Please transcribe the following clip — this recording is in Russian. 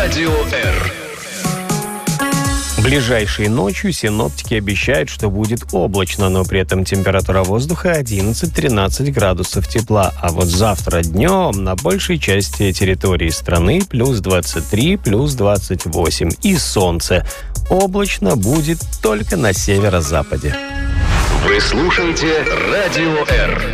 Радио Р. Ближайшей ночью синоптики обещают, что будет облачно, но при этом температура воздуха 11-13 градусов тепла. А вот завтра днем на большей части территории страны плюс 23, плюс 28. И солнце. Облачно будет только на северо-западе. Вы слушаете Радио Р.